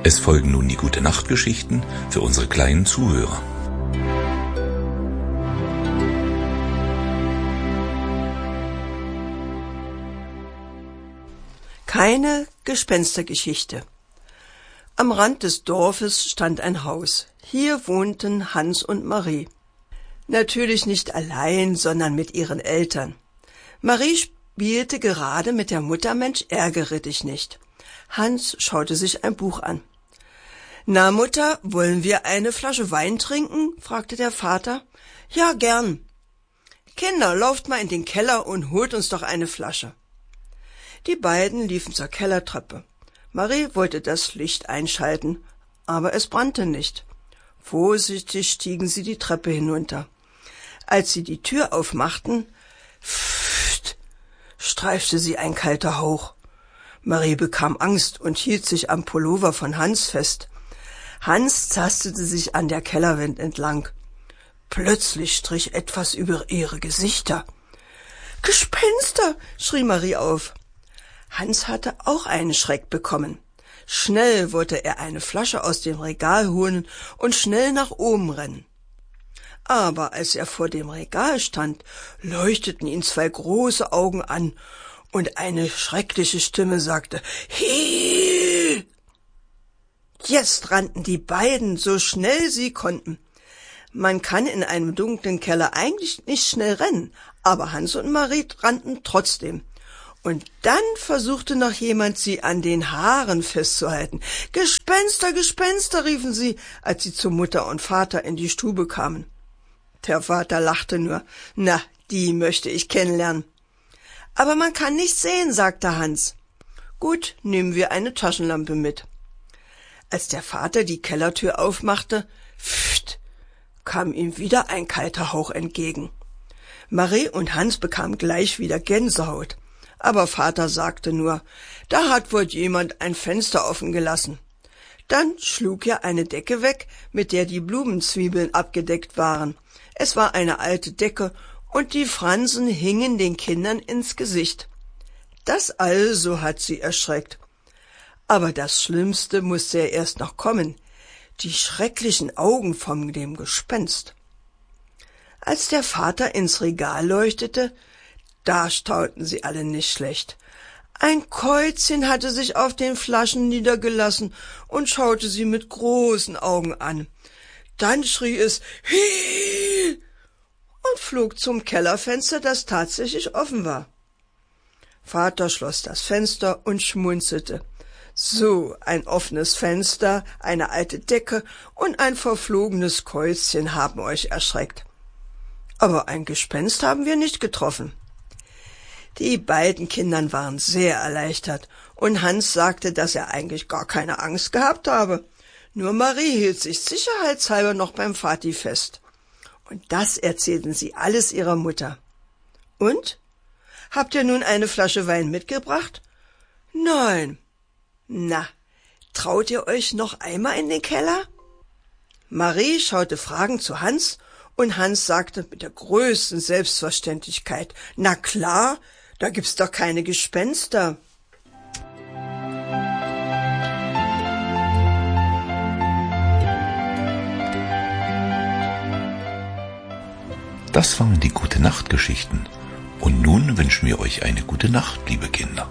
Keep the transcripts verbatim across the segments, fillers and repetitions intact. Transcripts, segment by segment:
Es folgen nun die Gute-Nacht-Geschichten für unsere kleinen Zuhörer. Keine Gespenstergeschichte. Am Rand des Dorfes stand ein Haus. Hier wohnten Hans und Marie. Natürlich nicht allein, sondern mit ihren Eltern. Marie spielte gerade mit der Mutter Mensch, ärgere dich nicht. Hans schaute sich ein Buch an. »Na, Mutter, wollen wir eine Flasche Wein trinken?« fragte der Vater. »Ja, gern.« »Kinder, lauft mal in den Keller und holt uns doch eine Flasche.« Die beiden liefen zur Kellertreppe. Marie wollte das Licht einschalten, aber es brannte nicht. Vorsichtig stiegen sie die Treppe hinunter. Als sie die Tür aufmachten, pfft, streifte sie ein kalter Hauch. Marie bekam Angst und hielt sich am Pullover von Hans fest. Hans tastete sich an der Kellerwand entlang. Plötzlich strich etwas über ihre Gesichter. »Gespenster!« schrie Marie auf. Hans hatte auch einen Schreck bekommen. Schnell wollte er eine Flasche aus dem Regal holen und schnell nach oben rennen. Aber als er vor dem Regal stand, leuchteten ihn zwei große Augen an und eine schreckliche Stimme sagte, »Hi!« Jetzt rannten die beiden so schnell sie konnten. Man kann in einem dunklen Keller eigentlich nicht schnell rennen, aber Hans und Marie rannten trotzdem. Und dann versuchte noch jemand, sie an den Haaren festzuhalten. »Gespenster, Gespenster«, riefen sie, als sie zu Mutter und Vater in die Stube kamen. Der Vater lachte nur. »Na, die möchte ich kennenlernen.« »Aber man kann nichts sehen«, sagte Hans. »Gut, nehmen wir eine Taschenlampe mit.« Als der Vater die Kellertür aufmachte, pfft, kam ihm wieder ein kalter Hauch entgegen. Marie und Hans bekamen gleich wieder Gänsehaut. Aber Vater sagte nur, da hat wohl jemand ein Fenster offen gelassen. Dann schlug er eine Decke weg, mit der die Blumenzwiebeln abgedeckt waren. Es war eine alte Decke und die Fransen hingen den Kindern ins Gesicht. Das also hat sie erschreckt. Aber das Schlimmste musste ja erst noch kommen, die schrecklichen Augen von dem Gespenst. Als der Vater ins Regal leuchtete, da staunten sie alle nicht schlecht. Ein Käuzchen hatte sich auf den Flaschen niedergelassen und schaute sie mit großen Augen an. Dann schrie es »Hi!« und flog zum Kellerfenster, das tatsächlich offen war. Vater schloss das Fenster und schmunzelte. So, ein offenes Fenster, eine alte Decke und ein verflogenes Käuzchen haben euch erschreckt. Aber ein Gespenst haben wir nicht getroffen. Die beiden Kinder waren sehr erleichtert, und Hans sagte, dass er eigentlich gar keine Angst gehabt habe. Nur Marie hielt sich sicherheitshalber noch beim Vati fest. Und das erzählten sie alles ihrer Mutter. »Und? Habt ihr nun eine Flasche Wein mitgebracht?« »Nein.« »Na, traut ihr euch noch einmal in den Keller?« Marie schaute fragend zu Hans, und Hans sagte mit der größten Selbstverständlichkeit, »Na klar, da gibt's doch keine Gespenster.« Das waren die Gute-Nacht-Geschichten. Und nun wünschen wir euch eine gute Nacht, liebe Kinder.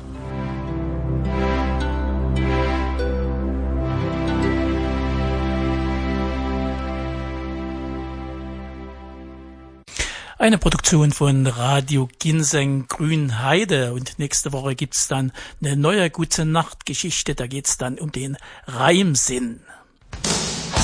Eine Produktion von Radio Ginseng Grünheide, und nächste Woche gibt's dann eine neue Gute-Nacht-Geschichte, da geht's dann um den Reimsinn.